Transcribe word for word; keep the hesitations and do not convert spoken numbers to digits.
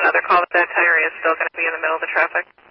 another call, but that area is still going to be in the middle of the traffic.